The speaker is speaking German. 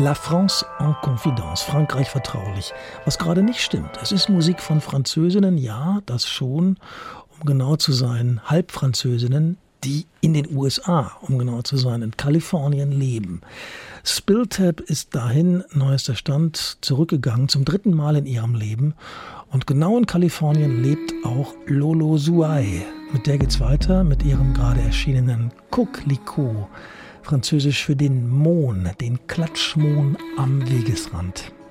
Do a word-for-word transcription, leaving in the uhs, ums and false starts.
La France en Confidence, Frankreich vertraulich. Was gerade nicht stimmt. Es ist Musik von Französinnen, ja, das schon, um genau zu sein, Halbfranzösinnen, die in den U S A, um genau zu sein, in Kalifornien leben. Spilltap ist dahin, neuester Stand, zurückgegangen, zum dritten Mal in ihrem Leben. Und genau in Kalifornien lebt auch Lolo Zouaï. Mit der geht's weiter, mit ihrem gerade erschienenen Coquelicot. Französisch für den Mohn, den Klatschmohn am Wegesrand.